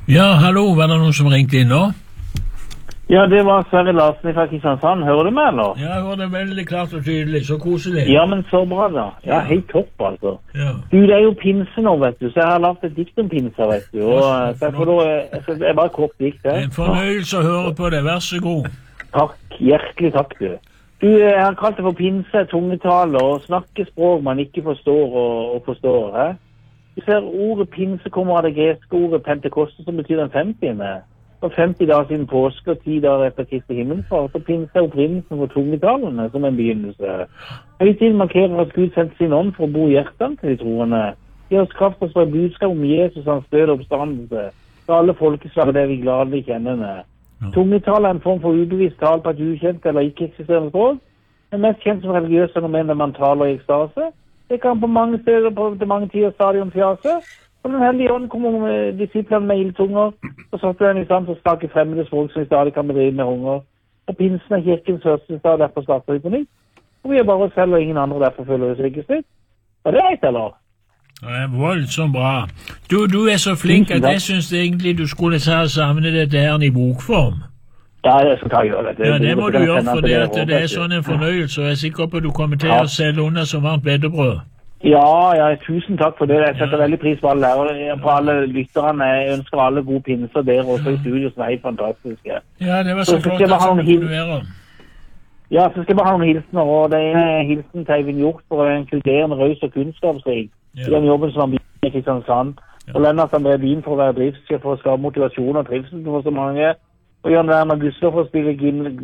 Ja, hallo, var det noen som ringte inn nå? Ja, det var Sverre Larsen fra Kristiansand. Hører du meg, eller? Ja, jeg hører det veldig klart og tydelig, så koselig. Ja, men så bra da. Ja, helt topp, altså. Ja. Du, det er jo pinse nå, vet du, så jeg har lagt et dikt om pinse, vet du. Og så jeg får lov, det er bare kort dikt, det. En fornøyelse å høre på det, vær så god. Takk, hjertelig takk, du. Du, jeg har kalt det for pinse, tungetale og snakkespråk man ikke forstår og forstår, hæ? Du ser, ordet pinse kommer av det greske ordet pentekoste, som betyr den 50. For 50 dager siden påske og 10 dager etter Kristi himmelfart, så pinse er opprinnelsen for tungetalene som en begynnelse. Høytiden markerer at Gud sendte sin ånd for å bo i hjertene til de troende. Gi oss kraft til å spre budskap om Jesus, hans død og oppstandelse. Så alle folkeslag det vi gladelig kjenner henne. Tungetale er en form for ubevisst tale på et ukjent eller ikke-eksisterende språk. Den mest kjent som religiøs fenomen der man taler i ekstase. Det kan på mange steder til mange tider stadion fjase. Og den hellige ånd kommer med disiplene med ildtunger, og satte den i stand til å snakke fremmede språk som vi stadig kan bedrive med hunger. Og pinsen er kirkens første stad, derfor starter vi på nytt. Og vi er bare oss selv og ingen andre, derfor føler vi oss ikke styrt. Var det rett, eller? Det er voldsomt bra. Du er så flink at jeg synes egentlig du skulle ta og samle dette her i bokform. Ja, jeg skal ta og gjøre det. Ja, det må du gjøre, for det er sånn en fornøyelse, og jeg er sikker på at du kommer til å selge under som varmt beddebrød. Ja, tusen takk for det. Jeg setter veldig pris på alle lærere, på alle lytterne. Jeg ønsker alle gode pinser der også i studio, som er helt fantastiske. Ja, det var så flott at du kunne være. Ja, så skal jeg bare ha noen hilsener, og det er hilsen til Eivind Hjort for en inkluderende, raus og kunnskapsrik i den jobben som han begynner i Kristiansand. Og Lennart André Bien for å være driftssjef for å skape motivasjon og trivsel for så mange. Og Jørn Werner Gusler for å spille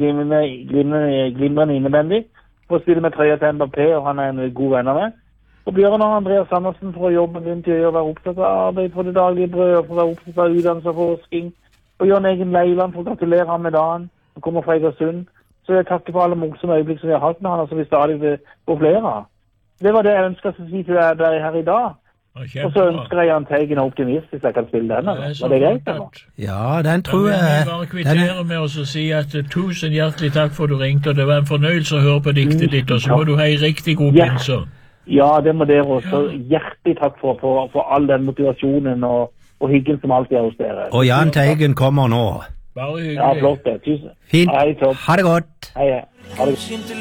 glimrende innebandy, for å spille med trøya til Mbappé, og han er en god venn av meg. Og Bjørn og Andreas Andersen for å jobbe rundt i å være opptatt av arbeid for det daglige brød, og for å være opptatt av utdannelse og forskning. Og Jørn Egen Leiland for å gratulere ham med dagen, han kommer fra Egersund. Så jeg takker for alle morsomme øyeblikk som vi har hatt med han, og som vi stadig vil få flere av. Det var det jeg ønsker å si til deg her i dag. Og så ønsker jeg Jahn Teigen og Optimist, hvis jeg kan spille den. Var det greit, eller? Ja, den tror jeg... Jeg vil bare kvittere med oss og si at tusen hjertelig takk for at du ringte, og det var en fornøyelse å høre på diktet ditt, og så må du ha en riktig god pinse. Ja, det må dere også. Hjertelig takk for all den motivasjonen og hyggen som alltid er hos dere. Og Jahn Teigen kommer nå. Bare hyggelig. Ja, flott det. Tusen. Fint. Hei, topp. Ha det godt. Hei, ha det godt.